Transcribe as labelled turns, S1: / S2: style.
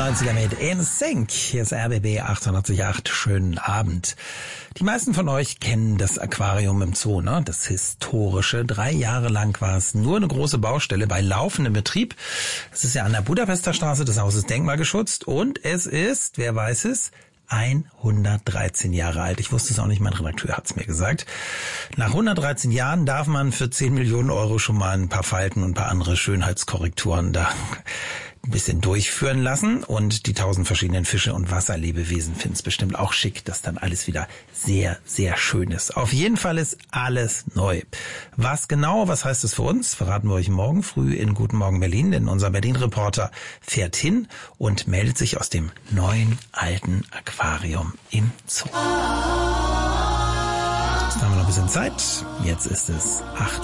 S1: 90er mit NSYNC. Hier ist RBB 888. Schönen Abend. Die meisten von euch kennen das Aquarium im Zoo, ne? Das historische. 3 Jahre lang war es nur eine große Baustelle bei laufendem Betrieb. Es ist ja an der Budapester Straße, das Haus ist denkmalgeschützt und es ist, wer weiß es, 113 Jahre alt. Ich wusste es auch nicht, mein Redakteur hat es mir gesagt. Nach 113 Jahren darf man für 10 Millionen Euro schon mal ein paar Falten und ein paar andere Schönheitskorrekturen da ein bisschen durchführen lassen. Und die 1000 verschiedenen Fische und Wasserlebewesen finden es bestimmt auch schick, dass dann alles wieder sehr, sehr schön ist. Auf jeden Fall ist alles neu. Was genau, was heißt es für uns, verraten wir euch morgen früh in Guten Morgen Berlin, denn unser Berlin-Reporter fährt hin und meldet sich aus dem neuen, alten Aquarium im Zoo. Jetzt haben wir noch ein bisschen Zeit. Jetzt ist es 8